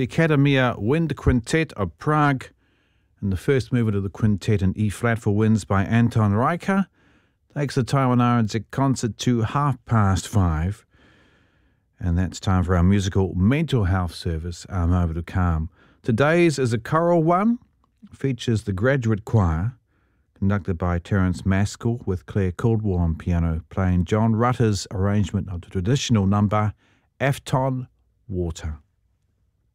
the Academia Wind Quintet of Prague, and the first movement of the quintet in E-flat for winds by Anton Reicher takes the Taiwan RNZ concert to 5:30. And that's time for our musical mental health service, Over to Calm. Today's is a choral one, features the Graduate Choir, conducted by Terence Maskell with Claire Caldwell on piano, playing John Rutter's arrangement of the traditional number, Afton Water.